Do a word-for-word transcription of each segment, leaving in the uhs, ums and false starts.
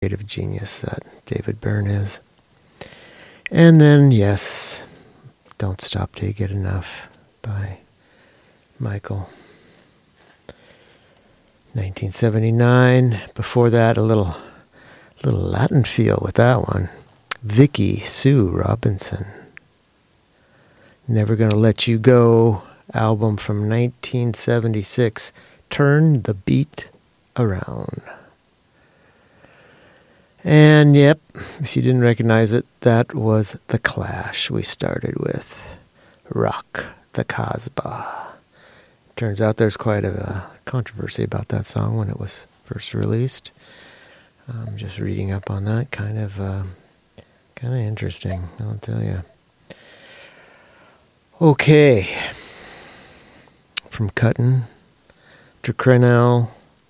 creative genius that David Byrne is. And then, yes, Don't Stop Till You Get Enough by Michael. nineteen seventy-nine. Before that, a little, little Latin feel with that one. Vicky Sue Robinson. Never Gonna Let You Go, album from nineteen seventy-six. Turn the Beat Around. And yep, if you didn't recognize it, that was The Clash we started with. Rock the Casbah. Turns out there's quite a controversy about that song when it was first released. I'm just reading up on that. Kind of, uh, kind of interesting, I'll tell you. Okay. From Cutton to Crenell,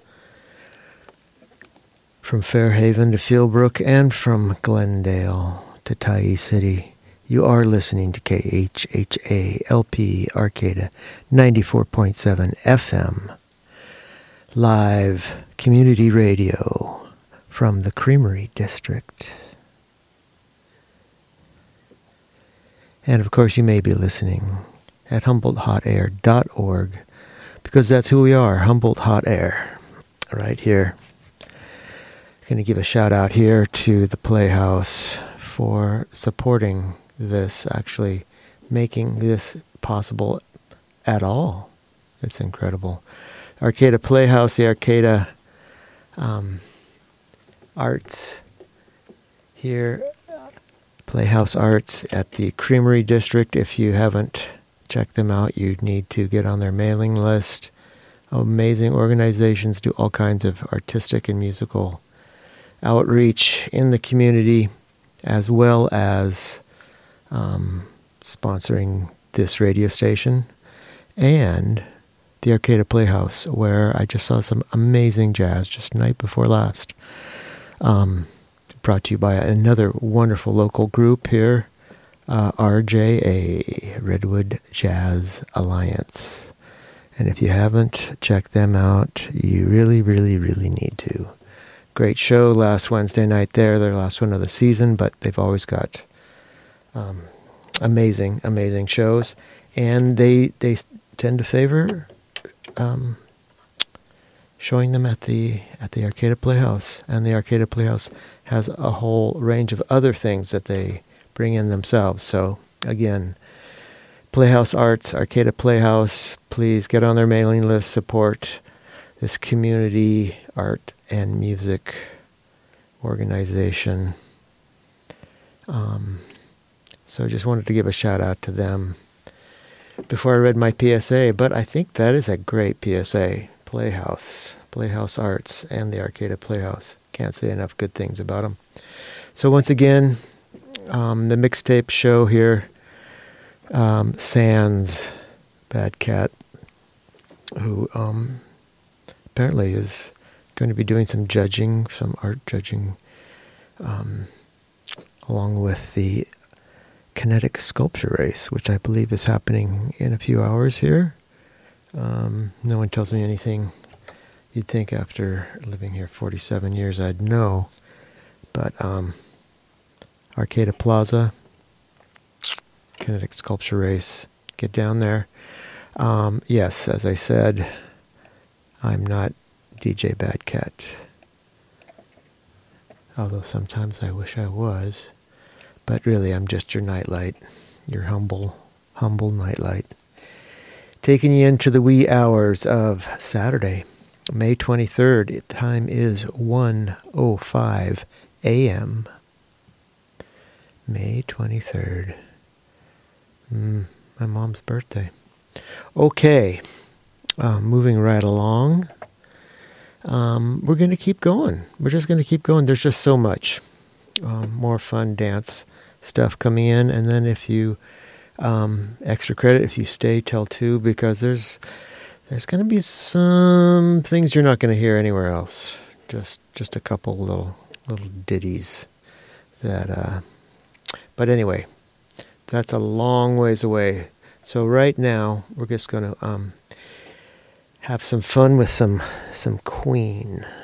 from Fairhaven to Fieldbrook, and from Glendale to Tyee City. You are listening to K H H A L P Arcata ninety-four point seven F M. Live community radio from the Creamery District. And of course you may be listening at Humboldt Hot Air dot org, because that's who we are, Humboldt Hot Air, right here. Going to give a shout out here to the Playhouse for supporting this, actually making this possible at all. It's incredible. Arcata Playhouse, the Arcata um, Arts here, Playhouse Arts at the Creamery District. If you haven't checked them out, you need to get on their mailing list. Amazing organizations, do all kinds of artistic and musical outreach in the community, as well as um, sponsoring this radio station and the Arcata Playhouse, where I just saw some amazing jazz just night before last. Um, brought to you by another wonderful local group here, uh, R J A, Redwood Jazz Alliance. And if you haven't checked them out, you really, really, really need to. Great show last Wednesday night there, their last one of the season, but they've always got um, amazing, amazing shows. And they they tend to favor um, showing them at the at the Arcata Playhouse. And the Arcata Playhouse has a whole range of other things that they bring in themselves. So again, Playhouse Arts, Arcata Playhouse, please get on their mailing list, support this community art and music organization. Um, so I just wanted to give a shout out to them before I read my P S A, but I think that is a great P S A. Playhouse, Playhouse Arts, and the Arcata Playhouse. Can't say enough good things about them. So once again, um, the mixtape show here, um, Sans Bad Cat, who um, apparently is going to be doing some judging, some art judging, um, along with the Kinetic Sculpture Race, which I believe is happening in a few hours here. Um, no one tells me anything. You'd think after living here forty-seven years I'd know. But um, Arcata Plaza, Kinetic Sculpture Race, get down there. Um, yes, as I said, I'm not D J Bad Cat, although sometimes I wish I was. But really, I'm just your nightlight, your humble, humble nightlight, taking you into the wee hours of Saturday, May twenty-third. The time is one oh five a.m. May twenty-third. Mm, my mom's birthday. Okay, uh, moving right along. Um, we're going to keep going. We're just going to keep going. There's just so much um, more fun dance stuff coming in. And then if you, um, extra credit if you stay till two, because there's there's going to be some things you're not going to hear anywhere else. Just just a couple little little ditties that, uh, but anyway, that's a long ways away. So right now, we're just going to um, have some fun with some some Queen.